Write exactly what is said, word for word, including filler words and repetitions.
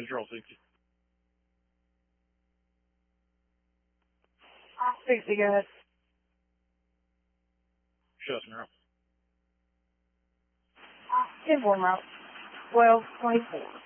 Control sixty. sixty, go ahead. Shuts and route. Inform route. twelve twenty-four.